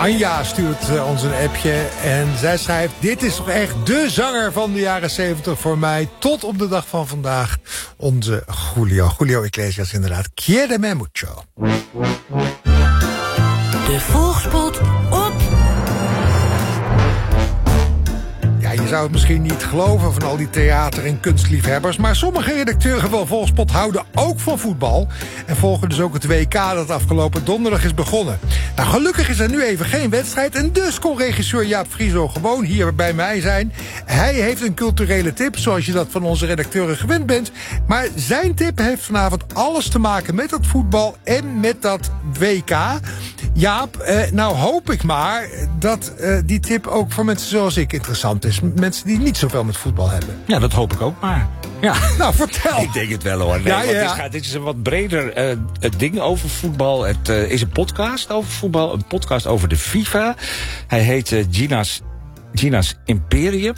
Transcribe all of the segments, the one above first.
Anja stuurt ons een appje en zij schrijft: dit is toch echt de zanger van de jaren 70 voor mij. Tot op de dag van vandaag. Onze Julio Iglesias inderdaad. Quiéreme mucho. De Volksspot op. Ja, je zou het misschien niet geloven van al die theater- en kunstliefhebbers, maar sommige redacteuren van Volksspot houden ook van voetbal en volgen dus ook het WK dat afgelopen donderdag is begonnen. Nou, gelukkig is er nu even geen wedstrijd en dus kon regisseur Jaap Frieso gewoon hier bij mij zijn. Hij heeft een culturele tip, zoals je dat van onze redacteuren gewend bent, maar zijn tip heeft vanavond alles te maken met dat voetbal en met dat WK. Jaap, nou hoop ik maar dat die tip ook voor mensen zoals ik interessant is. Mensen die niet zoveel met voetbal hebben. Ja, dat hoop ik ook maar. Ja. Nou, vertel. Ik denk het wel hoor. Nee, want dit is een wat breder ding over voetbal. Het is een podcast over voetbal. Een podcast over de FIFA. Hij heet Gina's Imperium.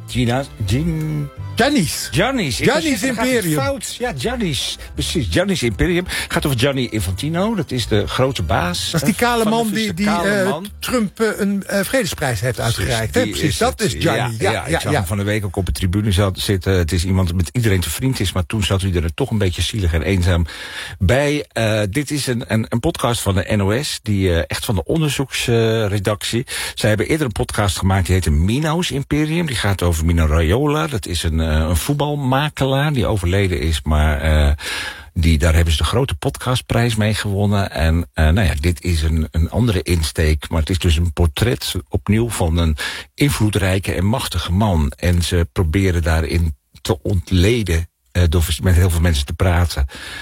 Gianni's Imperium. Fout. Ja, Gianni's. Precies, Gianni's Imperium. Gaat over Gianni Infantino. Dat is de grote baas. Dat is die kale man die Trump een vredesprijs heeft uitgereikt. Precies, dat is Gianni. Ja, ik zag hem van de week ook op de tribune zitten. Het is iemand die met iedereen te vriend is. Maar toen zat hij er toch een beetje zielig en eenzaam bij. Dit is een podcast van de NOS. Die echt van de onderzoeksredactie. Zij hebben eerder een podcast gemaakt. Die heette Mino's Imperium. Die gaat over Mino Raiola. Dat is een voetbalmakelaar die overleden is, maar daar hebben ze de grote podcastprijs mee gewonnen. En dit is een andere insteek, maar het is dus een portret opnieuw van een invloedrijke en machtige man. En ze proberen daarin te ontleden, door met heel veel mensen te praten,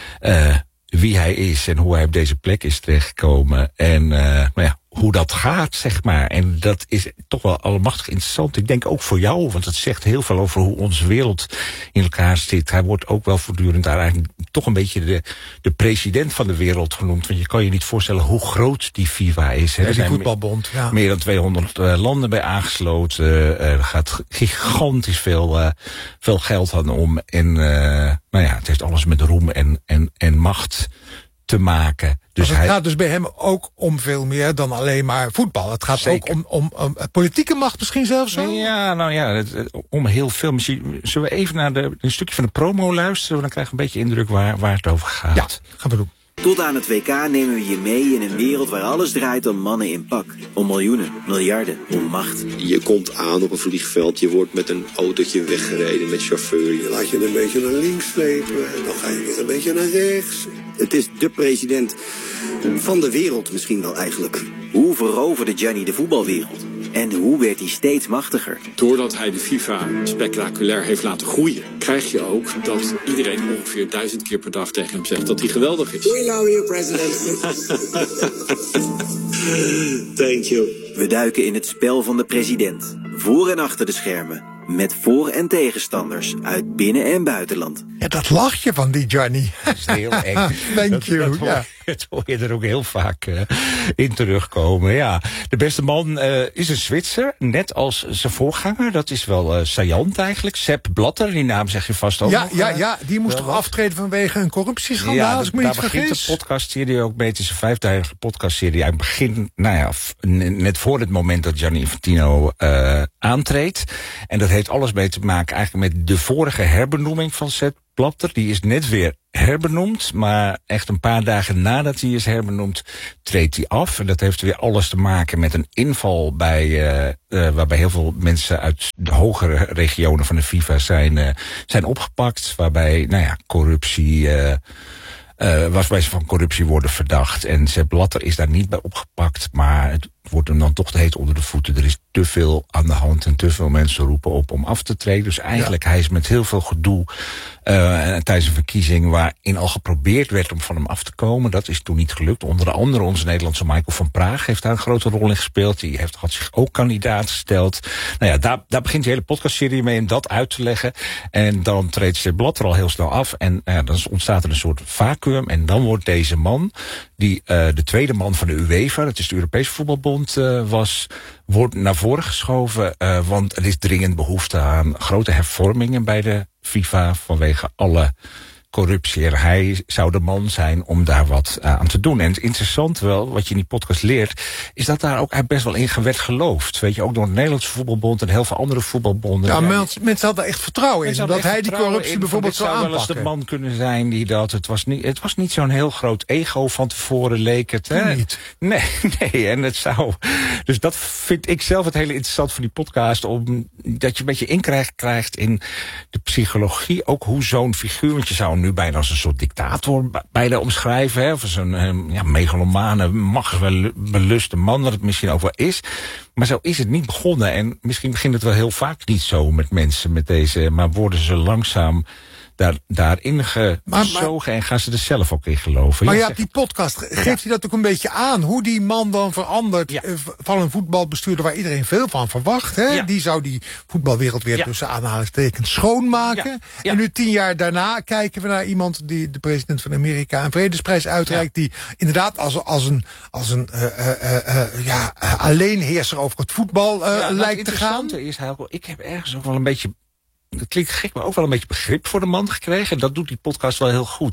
wie hij is en hoe hij op deze plek is terechtgekomen. En hoe dat gaat, zeg maar. En dat is toch wel allemachtig interessant. Ik denk ook voor jou, want het zegt heel veel over hoe onze wereld in elkaar zit. Hij wordt ook wel voortdurend daar eigenlijk toch een beetje de president van de wereld genoemd. Want je kan je niet voorstellen hoe groot die FIFA is. Er zijn voetbalbond. Ja. Meer dan 200 landen bij aangesloten. Er gaat gigantisch veel geld aan om. En het heeft alles met roem en macht te maken. Dus het gaat dus bij hem ook om veel meer dan alleen maar voetbal. Het gaat zeker ook om politieke macht misschien zelfs zo? Ja, om heel veel. Misschien zullen we even naar een stukje van de promo luisteren. Dan krijgen we een beetje indruk waar het over gaat. Ja, gaan we doen. Tot aan het WK nemen we je mee in een wereld waar alles draait om mannen in pak. Om miljoenen, miljarden, om macht. Je komt aan op een vliegveld, je wordt met een autootje weggereden met chauffeur. Je laat je een beetje naar links slepen en dan ga je weer een beetje naar rechts. Het is de president van de wereld misschien wel eigenlijk. Hoe veroverde Gianni de voetbalwereld? En hoe werd hij steeds machtiger? Doordat hij de FIFA spectaculair heeft laten groeien, krijg je ook dat iedereen ongeveer 1000 keer per dag tegen hem zegt dat hij geweldig is. We love you, president. Thank you. We duiken in het spel van de president. Voor en achter de schermen. Met voor- en tegenstanders uit binnen- en buitenland. Ja, dat lachje van die Gianni. Dat is heel eng. Thank you. Dat hoor je er ook heel vaak in terugkomen. Ja. De beste man is een Zwitser, net als zijn voorganger. Dat is wel saillant eigenlijk. Sepp Blatter, die naam zeg je vast ook nog. Ja, die moest toch aftreden vanwege een corruptieschandaal, als ik me niet vergis. Daar begint de podcastserie ook mee. Het is een 5-dalige podcastserie. Hij begint, net voor het moment dat Gianni Infantino aantreedt. En dat heeft alles mee te maken eigenlijk met de vorige herbenoeming van Sepp Blatter. Die is net weer herbenoemd, maar echt een paar dagen nadat hij is herbenoemd, treedt hij af. En dat heeft weer alles te maken met een inval waarbij heel veel mensen uit de hogere regionen van de FIFA zijn opgepakt. Waarbij, corruptie, waarbij ze van corruptie worden verdacht. En Sepp Blatter is daar niet bij opgepakt, maar het wordt hem dan toch te heet onder de voeten. Er is te veel aan de hand en te veel mensen roepen op om af te treden. Dus eigenlijk, hij is met heel veel gedoe tijdens een verkiezing waarin al geprobeerd werd om van hem af te komen. Dat is toen niet gelukt. Onder andere onze Nederlandse Michael van Praag heeft daar een grote rol in gespeeld. Die had zich ook kandidaat gesteld. Daar begint de hele podcastserie mee om dat uit te leggen. En dan treedt Sepp Blatter al heel snel af. En dan ontstaat er een soort vacuüm. En dan wordt deze man, die de tweede man van de UEFA, dat is de Europese Voetbalbond, wordt naar voren geschoven. Want er is dringend behoefte aan grote hervormingen bij de FIFA vanwege alle corruptie. En hij zou de man zijn om daar wat aan te doen. En het interessant wel, wat je in die podcast leert, is dat daar ook best wel in werd geloofd. Weet je, ook door het Nederlandse voetbalbond en heel veel andere voetbalbonden. Ja, mensen hadden echt vertrouwen in, omdat hij die corruptie bijvoorbeeld zou aanpakken. Het zou wel eens de man kunnen zijn die dat. Het was niet zo'n heel groot ego van tevoren, leek het. Hè? Niet. Nee, en het zou. Dus dat vind ik zelf het hele interessant van die podcast, dat je een beetje inkrijgt krijgt in de psychologie, ook hoe zo'n figuur, want je zou hem nu bijna als een soort dictator bijna omschrijven, hè, of zo'n megalomane, machtsbeluste man, dat het misschien ook wel is. Maar zo is het niet begonnen. En misschien begint het wel heel vaak niet zo met mensen met deze, maar worden ze langzaam daarin gezogen en gaan ze er zelf ook in geloven. Maar die podcast, geeft hij dat ook een beetje aan? Hoe die man dan verandert van een voetbalbestuurder waar iedereen veel van verwacht. Hè? Ja. Die zou die voetbalwereld weer tussen aanhalingstekens schoonmaken. Ja. En nu 10 jaar daarna kijken we naar iemand die de president van Amerika een vredesprijs uitreikt. Die inderdaad als een alleenheerser over het voetbal lijkt te gaan. Is, ik heb ergens ook wel een beetje, dat klinkt gek, maar ook wel een beetje begrip voor de man gekregen. En dat doet die podcast wel heel goed.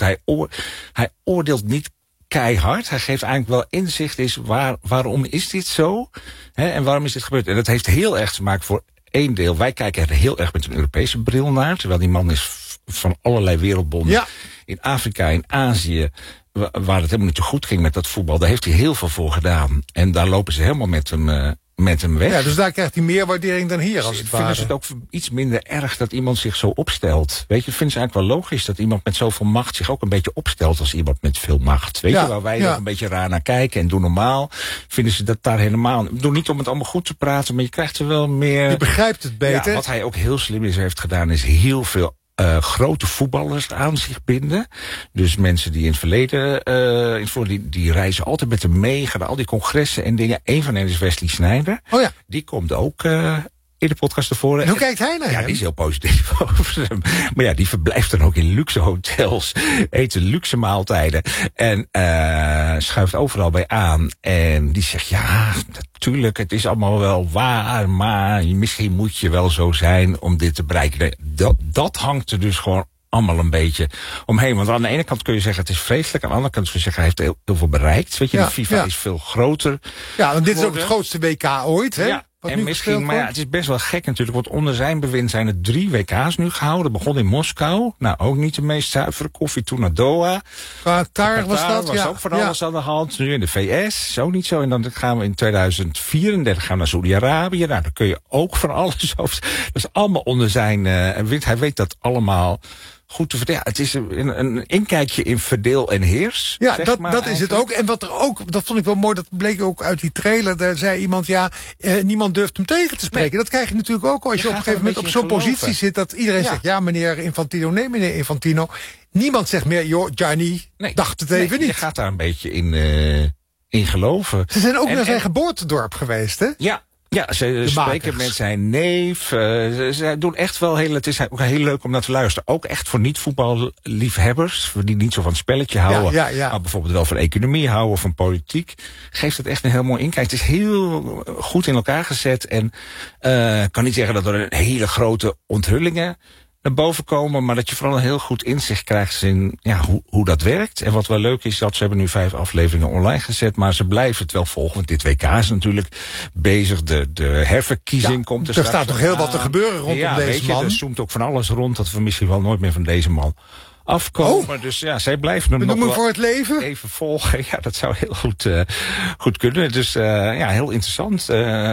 Hij oordeelt niet keihard. Hij geeft eigenlijk wel inzicht is waarom is dit zo? Hè, en waarom is dit gebeurd? En dat heeft heel erg te maken voor één deel. Wij kijken er heel erg met een Europese bril naar. Terwijl die man is van allerlei wereldbonden. In Afrika, in Azië, waar het helemaal niet zo goed ging met dat voetbal. Daar heeft hij heel veel voor gedaan. En daar lopen ze helemaal met hem weg. Ja, dus daar krijgt hij meer waardering dan hier, als het ware. Vinden ze het ook iets minder erg dat iemand zich zo opstelt? Weet je, vinden ze eigenlijk wel logisch dat iemand met zoveel macht zich ook een beetje opstelt als iemand met veel macht? Weet je, waar wij nog een beetje raar naar kijken en doen normaal, vinden ze dat daar helemaal. Ik bedoel niet om het allemaal goed te praten, maar je krijgt er wel meer. Je begrijpt het beter. Ja, wat hij ook heel slim heeft gedaan, is heel veel grote voetballers aan zich binden. Dus mensen die in het verleden, die reizen altijd met hem mee, gaan naar al die congressen en dingen. Eén van hen is Wesley Sneijder. Oh ja. Die komt ook in de podcast ervoor. En hoe kijkt hij naar hem? Ja, die is heel positief over hem. Maar ja, die verblijft dan ook in luxe hotels, eet luxe maaltijden en schuift overal bij aan. En die zegt, ja, natuurlijk, het is allemaal wel waar, maar misschien moet je wel zo zijn om dit te bereiken. Dat hangt er dus gewoon allemaal een beetje omheen. Want aan de ene kant kun je zeggen het is vreselijk, aan de andere kant kun je zeggen hij heeft heel veel bereikt. Weet je, de FIFA is veel groter. Ja, want dit is ook het grootste WK ooit, hè? Ja. En misschien, maar het is best wel gek natuurlijk, want onder zijn bewind zijn er 3 WK's nu gehouden. Begon in Moskou, nou ook niet de meest zuivere koffie, toen naar Doha. Qatar was dat, was ook van alles aan de hand. Nu in de VS, zo niet zo. En dan gaan we in 2034 gaan naar Saudi-Arabië. Nou, dan kun je ook van alles over. Dat is allemaal onder zijn wind. Hij weet dat allemaal goed te verdelen. Het is een inkijkje in verdeel en heers. Ja, dat is het ook. En wat er ook, dat vond ik wel mooi, dat bleek ook uit die trailer. Daar zei iemand, niemand durft hem tegen te spreken. Nee. Dat krijg je natuurlijk ook als je op een gegeven moment op zo'n positie zit, dat iedereen zegt, ja meneer Infantino, nee meneer Infantino. Niemand zegt meer, joh, Gianni, dacht het even niet. Je gaat daar een beetje in geloven. Ze zijn ook naar zijn geboortedorp geweest, hè? Ja, ze spreken met zijn neef. Ze doen echt wel het is ook heel leuk om naar te luisteren. Ook echt voor niet-voetballiefhebbers, die niet zo van het spelletje houden. Maar bijvoorbeeld wel van economie houden of van politiek. Geeft het echt een heel mooi inkijk. Het is heel goed in elkaar gezet. En kan niet zeggen dat er een hele grote onthullingen naar boven komen, maar dat je vooral een heel goed inzicht krijgt in hoe dat werkt. En wat wel leuk is, dat ze hebben nu 5 afleveringen online gezet, maar ze blijven het wel volgen. Want dit WK is natuurlijk bezig. De herverkiezing komt er straks. Er staat nog heel wat te gebeuren rondom deze man. Er zoomt ook van alles rond dat we misschien wel nooit meer van deze man afkomen. Dus ja, zij blijven hem nog wel voor het leven even volgen. Ja, dat zou heel goed kunnen. Dus heel interessant.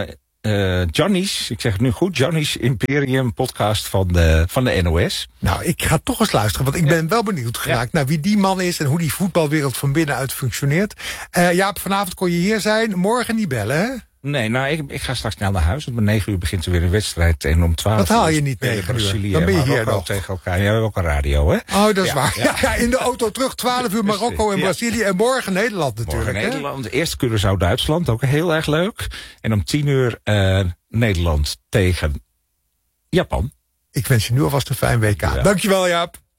Gianni's, ik zeg het nu goed, Gianni's Imperium podcast van de NOS. Nou, ik ga toch eens luisteren, want ik ben wel benieuwd geraakt naar wie die man is en hoe die voetbalwereld van binnenuit functioneert. Jaap, vanavond kon je hier zijn, morgen niet bellen, hè? Nee, nou, ik ga straks snel naar huis. Want om 9 uur begint er weer een wedstrijd. En om 12 uur. Dat haal je niet 9 uur. Dan ben je hier nog tegen elkaar. Ja, we hebben ook een radio, hè? Oh, dat is waar. Ja, in de auto terug, 12 uur Marokko en Brazilië. En morgen Nederland natuurlijk. Morgen Nederland. Eerst Curaçao-Duitsland, ook heel erg leuk. En om 10 uur Nederland tegen Japan. Ik wens je nu alvast een fijn WK. Dankjewel, Jaap.